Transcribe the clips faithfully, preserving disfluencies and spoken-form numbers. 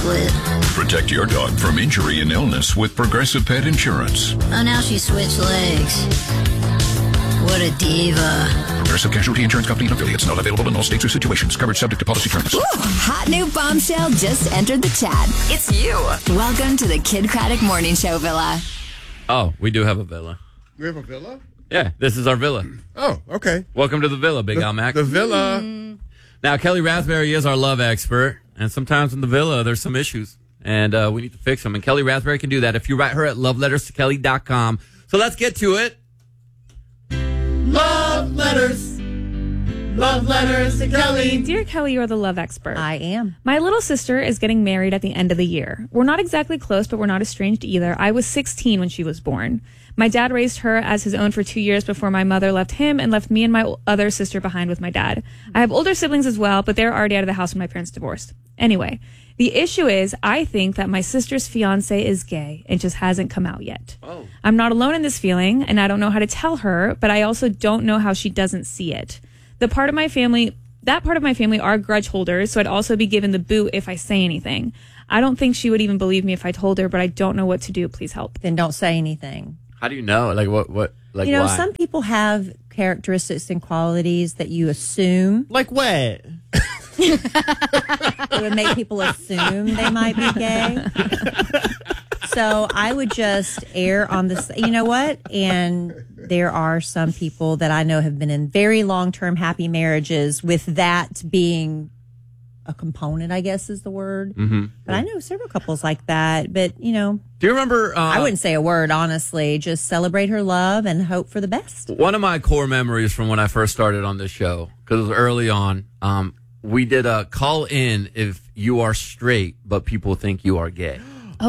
split. Protect your dog from injury and illness with Progressive Pet Insurance. Oh, now she switched legs. What a diva. Progressive Casualty Insurance Company and affiliates. Not available in all states or situations. Coverage subject to policy terms. Ooh, hot new bombshell just entered the chat. It's you. Welcome to the Kid Craddock Morning Show Villa. Oh, we do have a villa. We have a villa? Yeah, this is our villa. Oh, okay. Welcome to the villa, Big The, Al Mac. the villa. Mm. Now, Kelly Raspberry is our love expert, and sometimes in the villa there's some issues, and uh, we need to fix them. And Kelly Raspberry can do that if you write her at love letters to kelly dot com. So let's get to it. Love letters. Love letters to Kelly. Dear Kelly, you're the love expert. I am. My little sister is getting married at the end of the year. We're not exactly close, but we're not estranged either. I was sixteen when she was born. My dad raised her as his own for two years before my mother left him and left me and my other sister behind with my dad. I have older siblings as well, but they're already out of the house when my parents divorced. Anyway, the issue is I think that my sister's fiance is gay and just hasn't come out yet. Oh. I'm not alone in this feeling, and I don't know how to tell her, but I also don't know how she doesn't see it. The part of my family, that part of my family are grudge holders, so I'd also be given the boot if I say anything. I don't think she would even believe me if I told her, but I don't know what to do. Please help. Then don't say anything. How do you know? Like what? What? Like you know, why? some people have characteristics and qualities that you assume. Like what? It would make people assume they might be gay. So I would just err on this. You know what? And there are some people that I know have been in very long-term happy marriages with that being a component, I guess is the word. Mm-hmm. But I know several couples like that. But, you know. Do you remember? Uh, I wouldn't say a word, honestly. Just celebrate her love and hope for the best. One of my core memories from when I first started on this show, because it was early on, um, we did a call in if you are straight, but people think you are gay.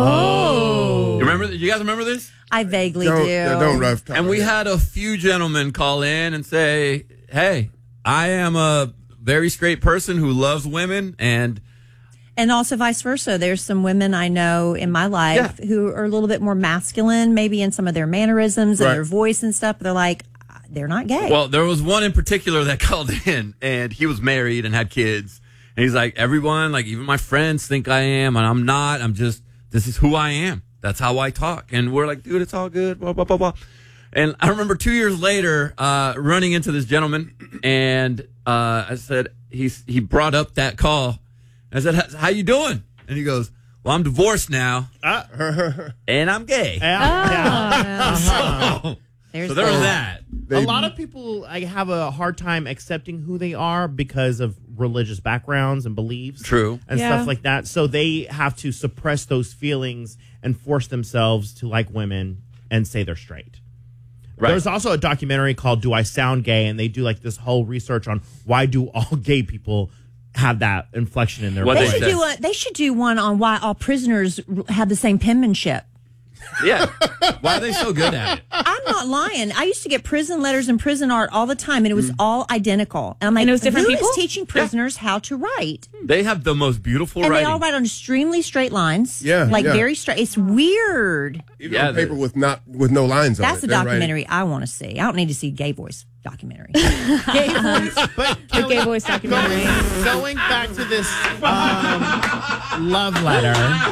Oh. You remember? You guys remember this? I vaguely Don't, do. uh, don't rough talk. And we had a few gentlemen call in and say, hey, I am a very straight person who loves women, and And also vice versa. There's some women I know in my life Yeah. who are a little bit more masculine, maybe in some of their mannerisms and Right. their voice and stuff. But they're like, they're not gay. well, there was one in particular that called in, and he was married and had kids. And he's like, everyone, like even my friends think I am, and I'm not. I'm just, this is who I am. That's how I talk. And we're like, dude, it's all good, blah, blah, blah, blah. And I remember two years later, uh, running into this gentleman, and uh, I said, he's, he brought up that call. I said, how you doing? And he goes, well, I'm divorced now, Uh, and I'm gay. yeah, yeah. So, There's so there was the- that. A lot of people like, have a hard time accepting who they are because of religious backgrounds and beliefs. True. And Yeah. stuff like that. So they have to suppress those feelings and force themselves to like women and say they're straight. Right. There's also a documentary called Do I Sound Gay? And they do like this whole research on why do all gay people have that inflection in their What They voice. should say. do a, They should do one on why all prisoners have the same penmanship. Yeah. Why are they so good at it? I'm not lying. I used to get prison letters and prison art all the time, and it was all identical. And I'm like, And it was different who people? is teaching prisoners how to write? They have the most beautiful And writing. they all write on extremely straight lines. Yeah, Like yeah. very straight. It's weird. Even Yeah, on paper the- with not with no lines on That's it. the They're writing- documentary I want to see. I don't need to see Gay Voice documentary. Gay Voice. But The Gay Voice documentary. Going, going back to this um, love letter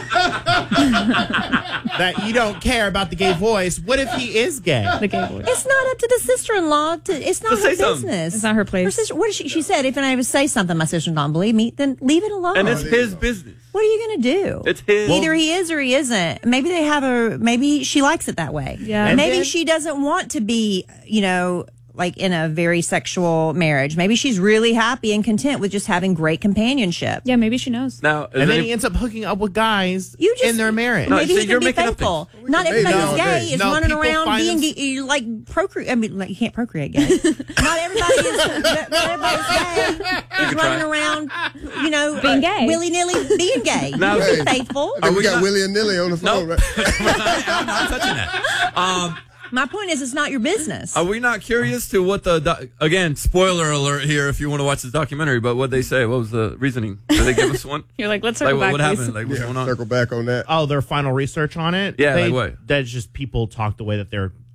that you don't care about the gay voice. What if he is gay? The gay voice. It's not up to the sister-in-law. To, it's not Let's her say something. business. It's not her place. Her sister, what did she, she said, if I ever say something my sister don't believe me, then leave it alone. and it's his business. What are you going to do? It's his. Either he is or he isn't. Maybe they have a, maybe she likes it that way. Yeah. And Maybe then- she doesn't want to be, you know, like in a very sexual marriage. Maybe she's really happy and content with just having great companionship. Yeah, maybe she knows. Now, is And then any- he ends up hooking up with guys You just, in their marriage. No, Maybe so he you're can be making up faithful. things. Not We can everybody make who's it all gay day. is No, running people around find being them- gay, you like procreate. I mean, like you can't procreate gay. Not everybody is. Not everybody's gay is could running try. around, you know, Being gay. willy nilly being gay. Now- You Hey. can be faithful. And we we got not- Willie and Nilly on the phone, No. right? I'm not touching that. Um, My point is, it's not your business. are we not curious to what the doc- again? Spoiler alert here if you want to watch this documentary. But what they say? What was the reasoning? Did they give us one? You're like, let's Like circle what, back, what please. happened? Like what's Yeah, going on? circle back on that. Oh, their final research on it? Yeah, They, like what? That's just people talk the way that they're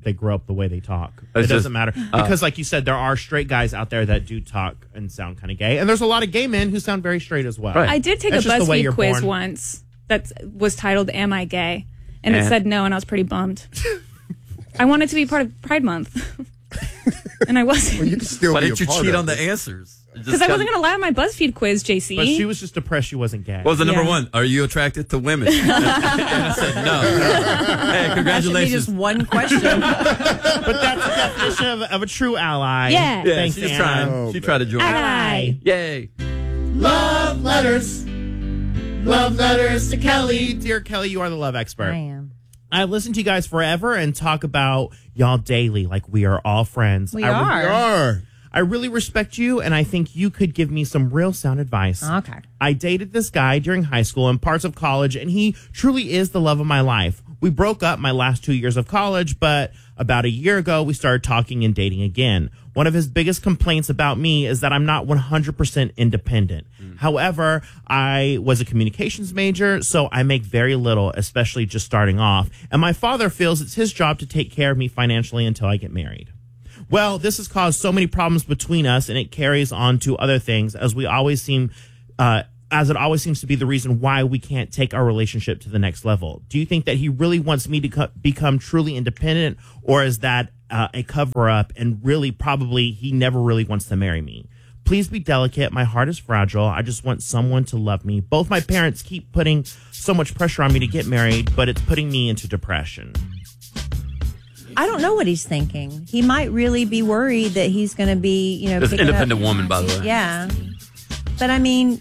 they grow up the way they talk. It's it doesn't just- matter because, like you said, there are straight guys out there that do talk and sound kind of gay, and there's a lot of gay men who sound very straight as well. Right. I did take That's a just the way BuzzFeed you're quiz born. once that was titled "Am I Gay?" and it And? said no, and I was pretty bummed. I wanted to be part of Pride Month, and I wasn't Well, you can still Why be didn't a you part cheat of on the it. answers? because I wasn't going to lie on my BuzzFeed quiz, J C. But she was just depressed she wasn't gay. What was the number Yeah. one? Are you attracted to women? and I said no. Hey, That should be congratulations. just one question. But that's the definition of, of a true ally. Yeah. Yeah, Thanks, she's Anna. trying. Oh, she man. tried to join. Ally. Yay. Love letters. Love letters to Kelly. Dear Kelly, you are the love expert. I am. I've listened to you guys forever and talk about y'all daily like we are all friends. We I, are. You are. I really respect you, and I think you could give me some real sound advice. Okay. I dated this guy during high school and parts of college, and he truly is the love of my life. We broke up my last two years of college, but about a year ago, we started talking and dating again. One of his biggest complaints about me is that I'm not one hundred percent independent. However, I was a communications major, so I make very little, especially just starting off. And my father feels it's his job to take care of me financially until I get married. Well, this has caused so many problems between us, and it carries on to other things, as we always seem, uh, as it always seems to be the reason why we can't take our relationship to the next level. Do you think that he really wants me to co- become truly independent, or is that uh, a cover up, and really probably he never really wants to marry me? Please be delicate. My heart is fragile. I just want someone to love me. Both my parents keep putting so much pressure on me to get married, but it's putting me into depression. I don't know what he's thinking. He might really be worried that he's going to be, you know, This picking independent up- woman, by the way. Yeah, but I mean,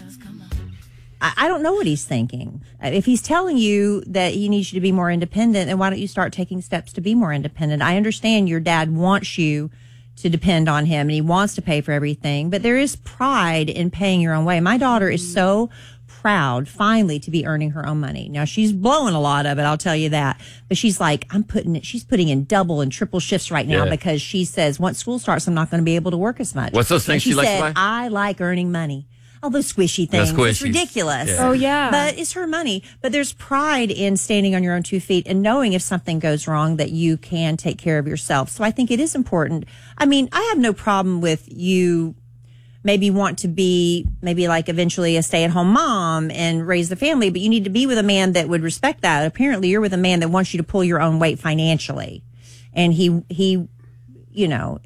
I, I don't know what he's thinking. If he's telling you that he needs you to be more independent, then why don't you start taking steps to be more independent? I understand your dad wants you to depend on him and he wants to pay for everything, but there is pride in paying your own way. My daughter is so proud finally to be earning her own money. Now she's blowing a lot of it, I'll tell you that. But she's like, I'm putting it, she's putting in double and triple shifts right now Yeah. because she says once school starts, I'm not going to be able to work as much. What's those things And she she likes to said, buy? I like earning money. All those squishy The things. It's squishies. ridiculous. Yeah. Oh, yeah. But it's her money. But there's pride in standing on your own two feet and knowing if something goes wrong that you can take care of yourself. So I think it is important. I mean, I have no problem with you maybe want to be maybe like eventually a stay-at-home mom and raise the family, but you need to be with a man that would respect that. Apparently you're with a man that wants you to pull your own weight financially. And he, he, you know,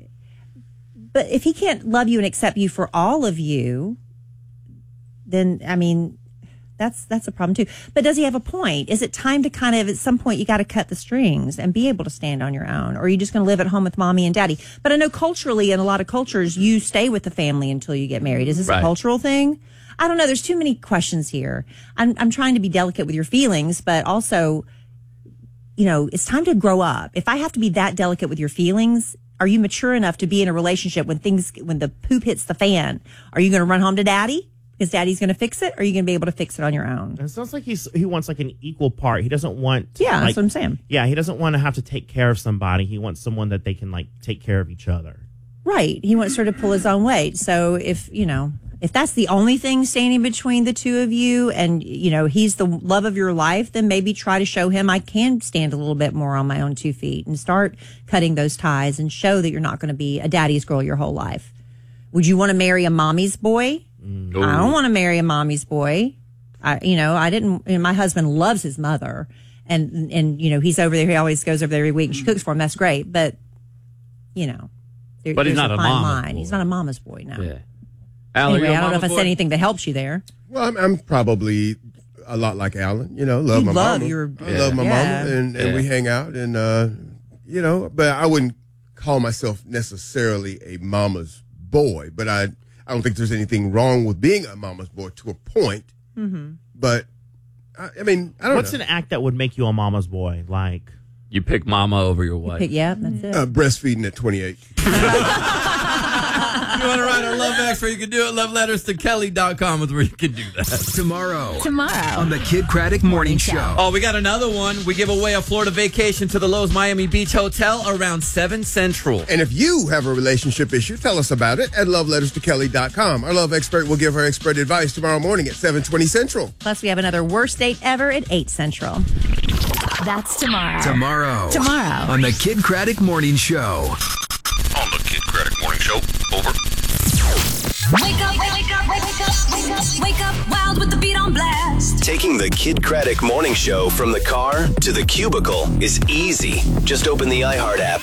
but if he can't love you and accept you for all of you, then, I mean, that's, that's a problem too. But does he have a point? Is it time to kind of, at some point, you got to cut the strings and be able to stand on your own? Or are you just going to live at home with mommy and daddy? But I know culturally, in a lot of cultures, you stay with the family until you get married. Is this Right. a cultural thing? I don't know. There's too many questions here. I'm, I'm trying to be delicate with your feelings, but also, you know, it's time to grow up. If I have to be that delicate with your feelings, are you mature enough to be in a relationship when things, when the poop hits the fan? Are you going to run home to daddy because daddy's going to fix it? Or are you going to be able to fix it on your own? It sounds like he's he wants like an equal part. He doesn't want Yeah, like, that's what I'm saying. Yeah, he doesn't want to have to take care of somebody. He wants someone that they can like take care of each other. Right. He wants her to pull his own weight. So if, you know, if that's the only thing standing between the two of you and, you know, he's the love of your life, then maybe try to show him I can stand a little bit more on my own two feet and start cutting those ties and show that you're not going to be a daddy's girl your whole life. Would you want to marry a mommy's boy? Ooh. I don't want to marry a mommy's boy. I, you know, I didn't, and my husband loves his mother and, and, you know, he's over there. He always goes over there every week and she cooks for him. That's great. But, you know, there, But he's there's not a fine mama's line. boy. He's not a mama's boy now. Yeah. Al, are Anyway, you a I don't know if I mama's said boy? anything that helps you there. Well, I'm, I'm probably a lot like Alan. You know, love You my love mama. your- I love my Yeah. mama, and, and Yeah. we hang out, and uh, you know. But I wouldn't call myself necessarily a mama's boy. But I, I don't think there's anything wrong with being a mama's boy to a point. Mm-hmm. But I, I mean, I don't What's know. an act that would make you a mama's boy? Like You pick mama over your wife. Pick, yeah, that's it. uh, breastfeeding at twenty-eight. You want to write a love expert, you can do it. Love letters to Kelly dot com is where you can do that. Tomorrow Tomorrow. on the Kid Craddock Morning Show. Oh, we got another one. We give away a Florida vacation to the Lowe's Miami Beach Hotel around seven Central. And if you have a relationship issue, tell us about it at love letters to kelly dot com. Our love expert will give her expert advice tomorrow morning at seven twenty Central. Plus, we have another worst date ever at eight Central. That's tomorrow. Tomorrow. Tomorrow. On the Kid Craddock Morning Show. On the Kid Craddock Morning Show. Over. Wake up, wake up, wake up, wake up, wake up, wild with the beat on blast. Taking the Kid Craddock Morning Show from the car to the cubicle is easy. Just open the iHeart app,